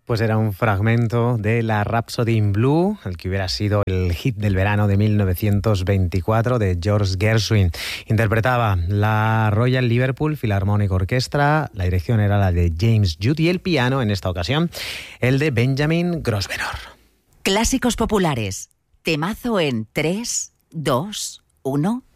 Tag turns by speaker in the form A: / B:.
A: Pues era un fragmento de la Rhapsody in Blue, el que hubiera sido el hit del verano de 1924 de George Gershwin. Interpretaba la Royal Liverpool Philharmonic Orchestra, la dirección era la de James Jude y el piano, en esta ocasión, el de Benjamin Grosvenor.
B: Clásicos populares. Temazo en 3, 2, 1...